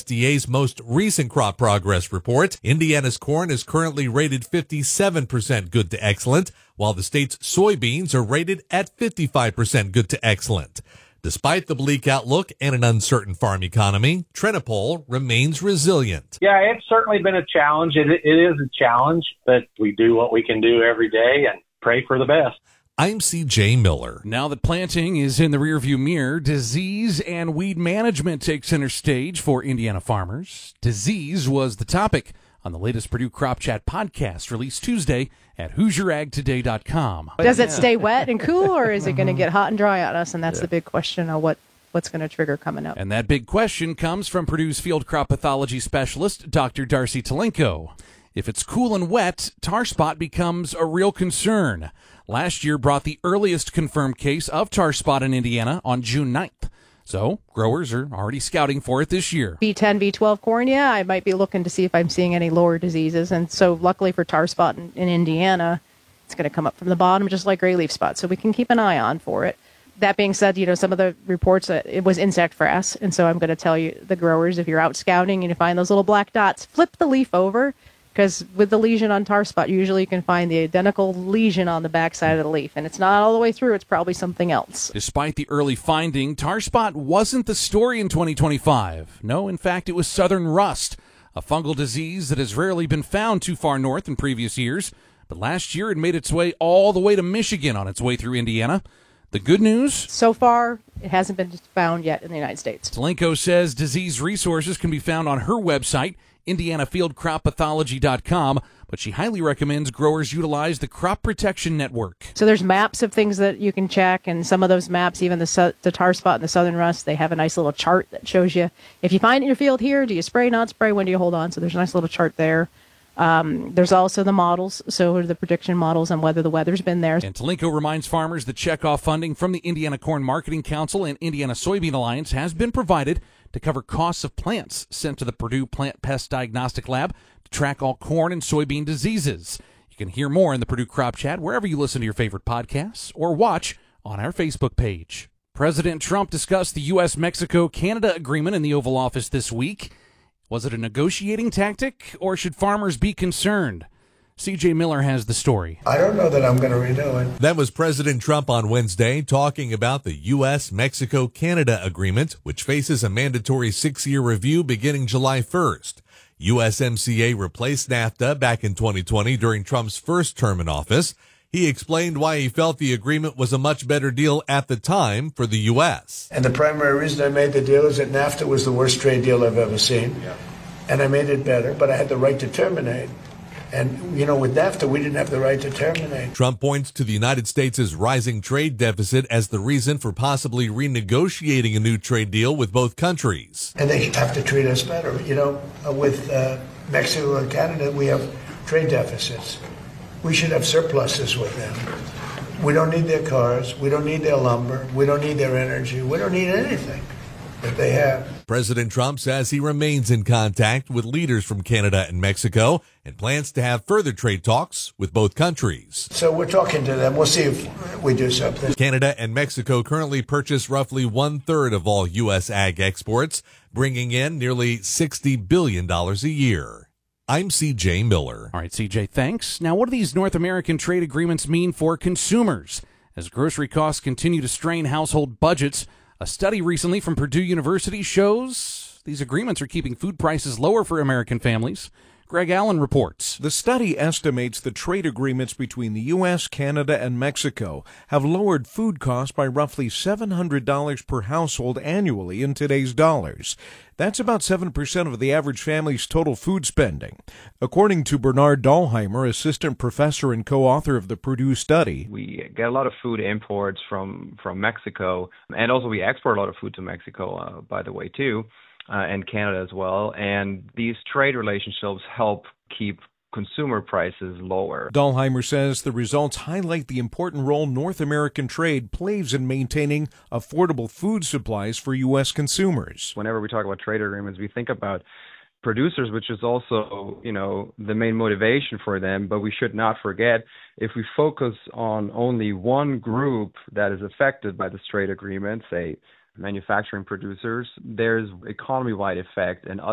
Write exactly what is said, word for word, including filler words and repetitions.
D A's most recent crop progress report, Indiana's corn is currently rated fifty-seven percent good to excellent, while the state's soybeans are rated at fifty-five percent good to excellent. Despite the bleak outlook and an uncertain farm economy, Trenopol remains resilient. Yeah, it's certainly been a challenge. It, it is a challenge, but we do what we can do every day and pray for the best. I'm C J Miller. Now that planting is in the rearview mirror, disease and weed management take center stage for Indiana farmers. Disease was the topic on the latest Purdue Crop Chat podcast released Tuesday at Hoosier Ag Today dot com. Does it stay wet and cool, or is it going to get hot and dry on us? And that's yeah. the big question of what, what's going to trigger coming up. And that big question comes from Purdue's field crop pathology specialist, Doctor Darcy Talenko. If it's cool and wet, tar spot becomes a real concern. Last year brought the earliest confirmed case of tar spot in Indiana on June ninth. So growers are already scouting for it this year. B ten, B twelve corn, yeah, I might be looking to see if I'm seeing any lower diseases. And so luckily for tar spot in, in Indiana, it's going to come up from the bottom just like gray leaf spot. So we can keep an eye on for it. That being said, you know, some of the reports, uh, it was insect frass. And so I'm going to tell you, the growers, if you're out scouting and you find those little black dots, flip the leaf over. Because with the lesion on tar spot, usually you can find the identical lesion on the backside of the leaf. And it's not all the way through. It's probably something else. Despite the early finding, tar spot wasn't the story in twenty twenty-five. No, in fact, it was southern rust, a fungal disease that has rarely been found too far north in previous years. But last year it made its way all the way to Michigan on its way through Indiana. The good news? So far, it hasn't been found yet in the United States. Talenko says disease resources can be found on her website, Indiana Field Crop Pathology dot com, but she highly recommends growers utilize the Crop Protection Network. So there's maps of things that you can check, and some of those maps, even the, su- the tar spot and the southern rust, they have a nice little chart that shows you, if you find it in your field here, do you spray, not spray, when do you hold on? So there's a nice little chart there. Um, there's also the models, so the prediction models on whether the weather's been there. And Talenko reminds farmers that checkoff funding from the Indiana Corn Marketing Council and Indiana Soybean Alliance has been provided to cover costs of plants sent to the Purdue Plant Pest Diagnostic Lab to track all corn and soybean diseases. You can hear more in the Purdue Crop Chat wherever you listen to your favorite podcasts or watch on our Facebook page. President Trump discussed the U S Mexico Canada agreement in the Oval Office this week. Was it a negotiating tactic, or should farmers be concerned? C J Miller has the story. I don't know that I'm going to renew it. That was President Trump on Wednesday talking about the U S Mexico Canada agreement, which faces a mandatory six-year review beginning July first. U S M C A replaced NAFTA back in twenty twenty during Trump's first term in office. He explained why he felt the agreement was a much better deal at the time for the U S. And the primary reason I made the deal is that NAFTA was the worst trade deal I've ever seen. Yeah. And I made it better, but I had the right to terminate. And, you know, with NAFTA, we didn't have the right to terminate. Trump points to the United States' rising trade deficit as the reason for possibly renegotiating a new trade deal with both countries. And they have to treat us better. You know, with uh, Mexico and Canada, we have trade deficits. We should have surpluses with them. We don't need their cars. We don't need their lumber. We don't need their energy. We don't need anything that they have. President Trump says he remains in contact with leaders from Canada and Mexico and plans to have further trade talks with both countries. So we're talking to them. We'll see if we do something. Canada and Mexico currently purchase roughly one-third of all U S ag exports, bringing in nearly sixty billion dollars a year. I'm C J Miller. All right, C J, thanks. Now, what do these North American trade agreements mean for consumers? As grocery costs continue to strain household budgets, a study recently from Purdue University shows these agreements are keeping food prices lower for American families. Greg Allen reports. The study estimates the trade agreements between the U S, Canada, and Mexico have lowered food costs by roughly seven hundred dollars per household annually in today's dollars. That's about seven percent of the average family's total food spending. According to Bernard Dahlheimer, assistant professor and co-author of the Purdue study, we get a lot of food imports from, from Mexico, and also we export a lot of food to Mexico, uh, by the way, too. Uh, and Canada as well, and these trade relationships help keep consumer prices lower. Dahlheimer says the results highlight the important role North American trade plays in maintaining affordable food supplies for U S consumers. Whenever we talk about trade agreements, we think about producers, which is also, you know, the main motivation for them, but we should not forget, if we focus on only one group that is affected by this trade agreement, say manufacturing producers, there's economy-wide effect and